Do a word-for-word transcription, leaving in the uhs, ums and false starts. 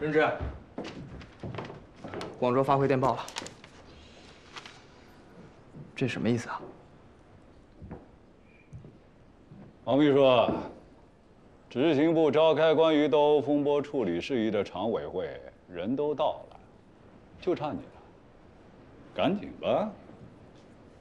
任之，广州发回电报了，这什么意思啊？ 王秘书，执行部召开关于斗殴风波处理事宜的常委会，人都到了，就差你了，赶紧吧。